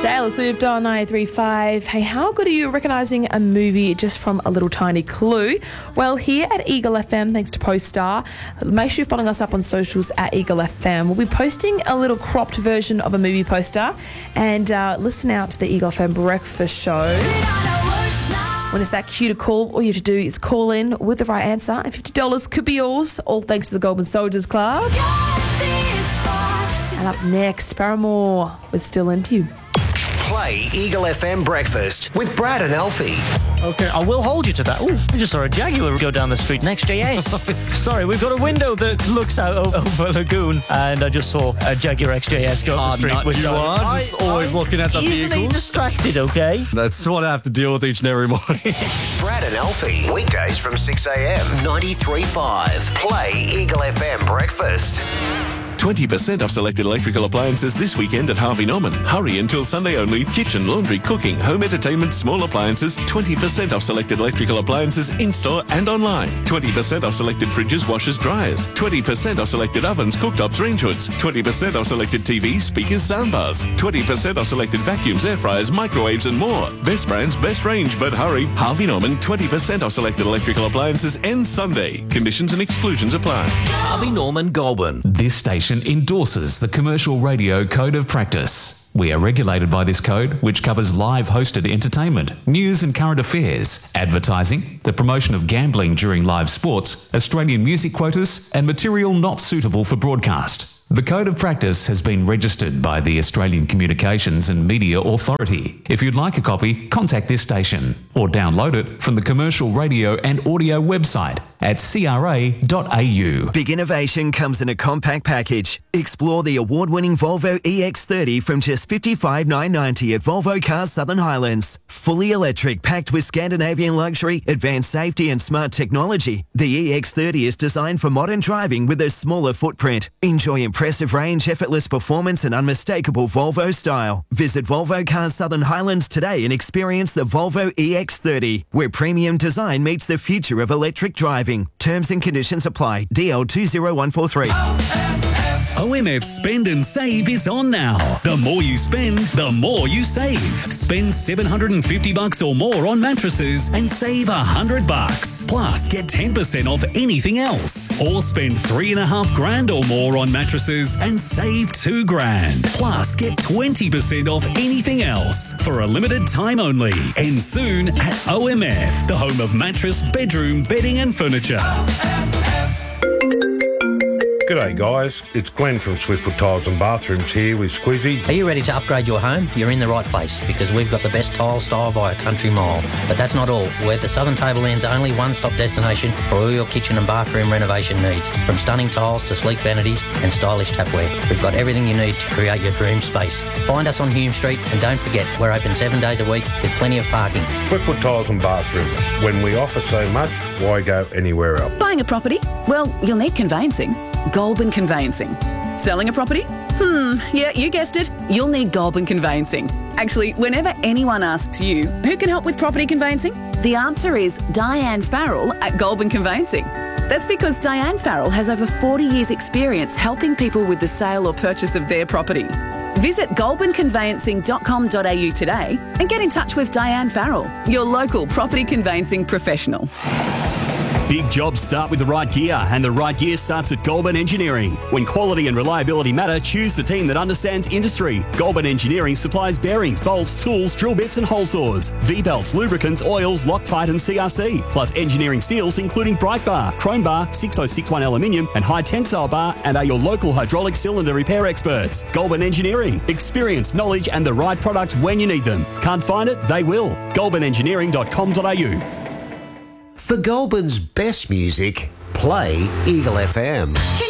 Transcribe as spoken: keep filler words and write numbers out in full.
Taylor Swift on ninety-three point five. Hey, how good are you recognising a movie just from a little tiny clue? Well, here at Eagle F M, thanks to Poststar, make sure you're following us up on socials at Eagle F M. We'll be posting a little cropped version of a movie poster, and uh, listen out to the Eagle F M Breakfast Show. When it's that cue to call, all you have to do is call in with the right answer, and fifty dollars could be yours, all thanks to the Goulburn Soldiers Club. And up next, Paramore with Still Into You. Play Eagle F M Breakfast with Brad and Alfie. Okay, I will hold you to that. Oh, I just saw a Jaguar go down the street next J S. Sorry, we've got a window that looks out o- over Lagoon, and I just saw a Jaguar X J S go up the street. Not which you I, are, just I, always I'm looking at the easily vehicles. distracted, okay? That's what I have to deal with each and every morning. Brad and Alfie, weekdays from six a.m. ninety-three point five. Play Eagle F M Breakfast. twenty percent off selected electrical appliances this weekend at Harvey Norman. Hurry until Sunday only. Kitchen, laundry, cooking, home entertainment, small appliances. twenty percent off selected electrical appliances in-store and online. twenty percent off selected fridges, washers, dryers. twenty percent off selected ovens, cooktops, range hoods. twenty percent off selected T Vs, speakers, soundbars. twenty percent off selected vacuums, air fryers, microwaves and more. Best brands, best range, but hurry. Harvey Norman, twenty percent off selected electrical appliances ends Sunday. Conditions and exclusions apply. Harvey Norman Goulburn. This station endorses the Commercial Radio Code of Practice. We are regulated by this code, which covers live hosted entertainment, news and current affairs, advertising, the promotion of gambling during live sports, Australian music quotas, and material not suitable for broadcast. The Code of Practice has been registered by the Australian Communications and Media Authority. If you'd like a copy, contact this station or download it from the Commercial Radio and Audio website at c r a dot a u. Big innovation comes in a compact package. Explore the award-winning Volvo E X thirty from just fifty-five thousand nine hundred ninety dollars at Volvo Cars Southern Highlands. Fully electric, packed with Scandinavian luxury, advanced safety and smart technology. The E X thirty is designed for modern driving with a smaller footprint. Enjoy impressive range, effortless performance and unmistakable Volvo style. Visit Volvo Cars Southern Highlands today and experience the Volvo E X thirty, where premium design meets the future of electric driving. Terms and conditions apply. D L two zero one four three. O M F Spend and Save is on now. The more you spend, the more you save. Spend seven hundred fifty bucks or more on mattresses and save one hundred bucks. Plus, get ten percent off anything else. Or spend three and a half grand or more on mattresses and save two grand. Plus, get twenty percent off anything else for a limited time only. And soon at O M F, the home of mattress, bedroom, bedding and furniture. G'day guys, it's Glenn from Swiftfoot Tiles and Bathrooms here with Squizzy. Are you ready to upgrade your home? You're in the right place because we've got the best tile style by a country mile. But that's not all. We're the Southern Tableland's only one-stop destination for all your kitchen and bathroom renovation needs. From stunning tiles to sleek vanities and stylish tapware, we've got everything you need to create your dream space. Find us on Hume Street and don't forget, we're open seven days a week with plenty of parking. Swiftfoot Tiles and Bathrooms. When we offer so much, why go anywhere else? Buying a property? Well, you'll need conveyancing. Goulburn Conveyancing. Selling a property? Hmm, yeah, you guessed it. You'll need Goulburn Conveyancing. Actually, whenever anyone asks you, who can help with property conveyancing? The answer is Diane Farrell at Goulburn Conveyancing. That's because Diane Farrell has over forty years experience helping people with the sale or purchase of their property. Visit goulburn conveyancing dot com dot a u today and get in touch with Diane Farrell, your local property conveyancing professional. Big jobs start with the right gear, and the right gear starts at Goulburn Engineering. When quality and reliability matter, choose the team that understands industry. Goulburn Engineering supplies bearings, bolts, tools, drill bits and hole saws, V-belts, lubricants, oils, Loctite and C R C, plus engineering steels including Bright Bar, Chrome Bar, six oh six one aluminium and high tensile bar, and are your local hydraulic cylinder repair experts. Goulburn Engineering. Experience, knowledge and the right products when you need them. Can't find it? They will. goulburn engineering dot com dot a u. For Goulburn's best music, play Eagle F M.